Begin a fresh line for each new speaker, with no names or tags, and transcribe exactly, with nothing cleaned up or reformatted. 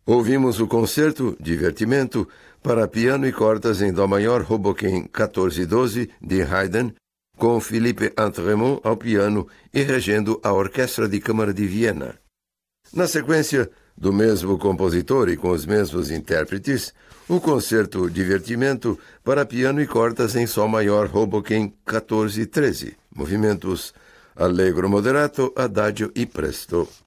Ouvimos o concerto Divertimento para piano e cordas em Dó maior Hoboken quatorze e doze de Haydn, com Philippe Antremont ao piano e regendo a Orquestra de Câmara de Viena. Na sequência, do mesmo compositor e com os mesmos intérpretes, o concerto Divertimento para piano e cordas em Sol maior Hoboken quatorze e treze, movimentos Allegro moderato, Adagio e Presto.